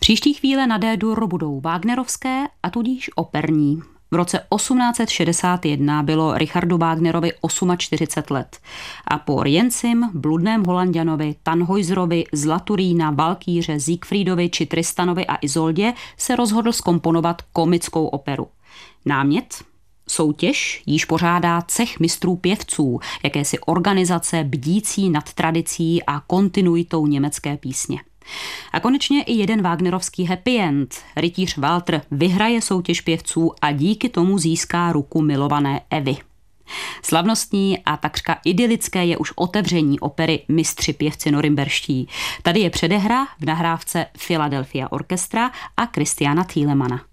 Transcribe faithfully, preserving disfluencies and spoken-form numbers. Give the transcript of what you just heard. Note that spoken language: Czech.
Příští chvíle na D-dur budou wagnerovské a tudíž operní. V roce osmnáct set šedesát jedna bylo Richardu Wagnerovi čtyřicet osm let a po Riensim, Bludném Holanďanovi, Tannhäuserovi, Zlaturína, Valkýře, Siegfriedovi či Tristanovi a Isoldě se rozhodl zkomponovat komickou operu. Námět? Soutěž již pořádá cech mistrů pěvců, jakési organizace bdící nad tradicí a kontinuitou německé písně. A konečně i jeden wagnerovský happy end. Rytíř Walter vyhraje soutěž pěvců a díky tomu získá ruku milované Evy. Slavnostní a takřka idylické je už otevření opery Mistři pěvci norimberští. Tady je předehra v nahrávce Philadelphia Orchestra a Christiana Thielemana.